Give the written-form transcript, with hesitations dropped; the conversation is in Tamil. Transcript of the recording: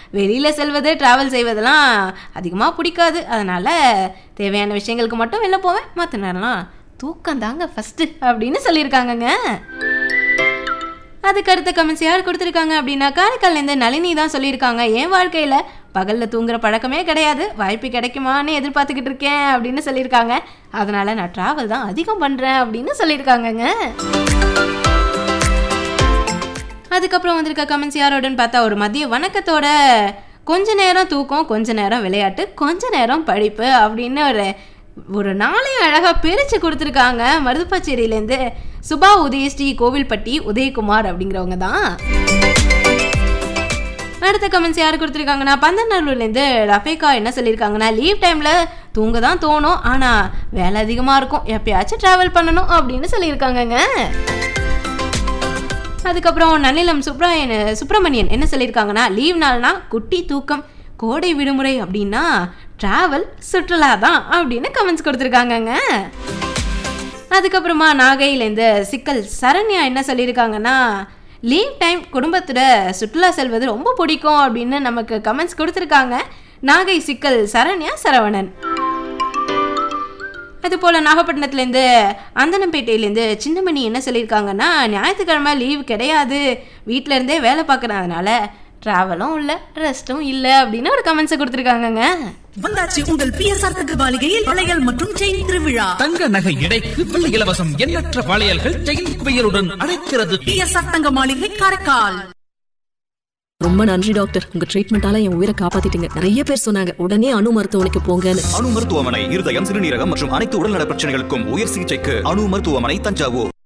வெளியில் செல்வது ட்ராவல் செய்வதெல்லாம் அதிகமாக பிடிக்காது. அதனால் தேவையான விஷயங்களுக்கு மட்டும் வெளில போவேன், மற்ற நேரம்லாம் தூக்கம் தாங்க ஃபஸ்ட்டு அப்படின்னு சொல்லியிருக்காங்கங்க. அதுக்கு அடுத்த கமெண்ட்ஸ் யார் கொடுத்துருக்காங்க அப்படின்னா காரைக்கால்லேருந்து நளினி தான் சொல்லியிருக்காங்க. என் வாழ்க்கையில் பகலில் தூங்குற பழக்கமே கிடையாது, வாய்ப்பு கிடைக்குமான்னு எதிர்பார்த்துக்கிட்டு இருக்கேன் அப்படின்னு சொல்லியிருக்காங்க. அதனால் நான் ட்ராவல் தான் அதிகம் பண்ணுறேன் அப்படின்னு சொல்லியிருக்காங்கங்க. அதுக்கப்புறம் வந்திருக்க கமெண்ட்ஸ் யாரோடன்னு பார்த்தா ஒரு மதிய வணக்கத்தோட கொஞ்ச நேரம் தூக்கம், கொஞ்ச நேரம் விளையாட்டு, கொஞ்ச நேரம் படிப்பு அப்படின்னு ஒரு நாளையும் அழகாக பிரித்து கொடுத்துருக்காங்க. மருதுப்பாச்சேரியிலேருந்து சுபா உதயஸ்ரீ கோவில்பட்டி உதயகுமார் அப்படிங்கிறவங்க தான். அடுத்த கமெண்ட்ஸ் யார் கொடுத்துருக்காங்கன்னா பந்தநல்லூர்லேருந்து ரஃபேகா என்ன சொல்லியிருக்காங்கன்னா லீவ் டைமில் தூங்க தான் தோணும், ஆனால் வேலை அதிகமாக இருக்கும், எப்பயாச்சும் ட்ராவல் பண்ணணும் அப்படின்னு சொல்லியிருக்காங்கங்க. அதுக்கப்புறம் நன்னிலம் சுப்பிரமணியன் என்ன சொல்லியிருக்காங்கன்னா லீவ் நாள்னா குட்டி தூக்கம், கோடை விடுமுறை அப்படின்னா ட்ராவல் சுற்றுலா தான் அப்படின்னு கமெண்ட்ஸ் கொடுத்துருக்காங்கங்க. அதுக்கப்புறமா நாகையிலேருந்து சிக்கல் சரண்யா என்ன சொல்லியிருக்காங்கன்னா லீவ் டைம் குடும்பத்தோட சுற்றுலா செல்வது ரொம்ப பிடிக்கும் அப்படின்னு நமக்கு கமெண்ட்ஸ் கொடுத்துருக்காங்க. நாகை சிக்கல் சரண்யா சரவணன். அதுபோல் நாகப்பட்டினத்துலேருந்து அந்தனம்பேட்டையிலேருந்து சின்னமணி என்ன சொல்லியிருக்காங்கன்னா ஞாயிற்றுக்கிழமை லீவ் கிடையாது, வீட்டிலேருந்தே வேலை பார்க்குறதுனால ட்ராவலும் இல்லை ரெஸ்ட்டும் இல்லை அப்படின்னு ஒரு கமெண்ட்ஸை கொடுத்துருக்காங்கங்க. வந்தாச்சு உங்கள் பிஎஸ்ஆர் தங்க மாளிகையில் வளையல் மற்றும் செயின் திருவிழா. தங்க நகை எடைக்கு வெள்ளி இலவசம், எண்ணற்ற வளையல்கள் செயின் குவியலுடன் அழைக்கிறது. பிஎஸ்ஆர் தங்க மாளிகை காரைக்கால். ரொம்ப நன்றி டாக்டர், உங்க ட்ரீட்மெண்டால என் உயிரை காப்பாத்திட்டீங்க. நிறைய பேர் சொன்னாங்க உடனே அணு மருத்துவமனைக்கு போங்கன்னு. அணு மருத்துவமனை இருதயம், சிறுநீரகம் மற்றும் அனைத்து உடல்நல பிரச்சனைகளுக்கும் உயர் சிகிச்சைக்கு அணு மருத்துவமனை, தஞ்சாவூர்.